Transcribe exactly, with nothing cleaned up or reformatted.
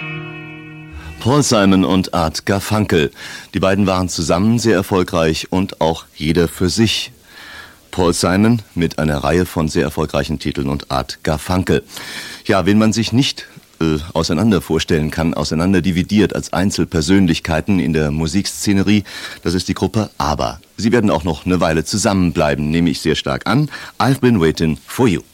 Paul Simon und Art Garfunkel. Die beiden waren zusammen sehr erfolgreich und auch jeder für sich. Paul Simon mit einer Reihe von sehr erfolgreichen Titeln und Art Garfunkel. Ja, wen man sich nicht äh, auseinander vorstellen kann, auseinander dividiert als Einzelpersönlichkeiten in der Musikszenerie, das ist die Gruppe ABBA. Sie werden auch noch eine Weile zusammenbleiben, nehme ich sehr stark an. I've been waiting for you.